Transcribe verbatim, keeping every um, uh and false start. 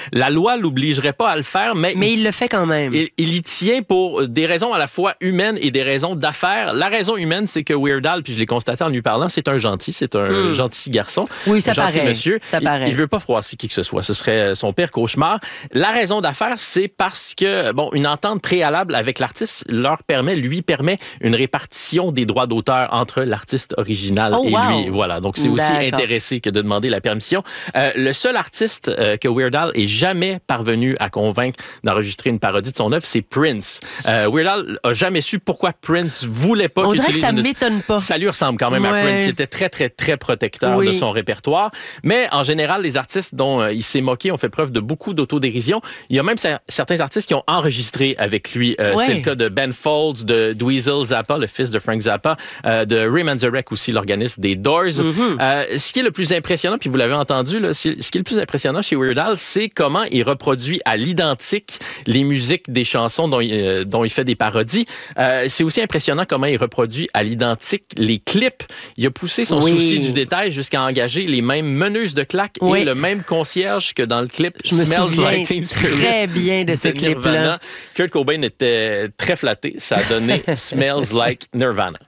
La loi l'obligerait pas à le faire, mais... Mais il, il le fait quand même. Il, il y tient pour des raisons à la fois humaines et des raisons d'affaires. La raison humaine, c'est que Weird Al, puis je l'ai constaté en lui parlant, c'est un gentil, c'est un mm. gentil garçon. Oui, ça un gentil paraît. monsieur. Ça il, paraît. il veut pas froisser qui que ce soit. Ce serait son pire cauchemar. La raison d'affaires, c'est parce que, bon, une entente préalable avec l'artiste leur permet, lui permet une répartition des droits d'auteur entre l'artiste original oh, et wow. lui. Voilà. Donc, c'est aussi D'accord. intéressé que de demander la permission. Euh, le seul artiste euh, que Weird Al ait jamais parvenu à convaincre d'enregistrer une parodie de son œuvre, c'est Prince. Euh, Weird Al a jamais su pourquoi Prince voulait pas On qu'il dirait que ça une... m'étonne pas. Ça lui ressemble quand même ouais. à Prince. Il était très, très, très protecteur oui. de son répertoire. Mais en général, les artistes dont euh, il s'est moqué ont fait preuve de beaucoup d'autodérision. Il y a même c- certains artistes qui ont enregistré avec lui. Euh, ouais. C'est le cas de Ben Folds, de Dweezil Zappa, le fils de Frank Zappa, euh, de Ray Manzarek aussi, l'organiste des Doors. Mm-hmm. Euh, ce qui est le plus impressionnant, puis vous l'avez entendu, là, ce qui est le plus impressionnant chez Weird Al, c'est comment il reproduit à l'identique les musiques des chansons dont il, euh, dont il fait des parodies. Euh, c'est aussi impressionnant comment il reproduit à l'identique les clips. Il a poussé son oui. souci du détail jusqu'à engager les mêmes meneuses de claques oui. et le même concierge que dans le clip Je me Smells Like Teen Spirit. Très bien de ce de clip-là. Kurt Cobain était très flatté. Ça a donné Smells Like Nirvana.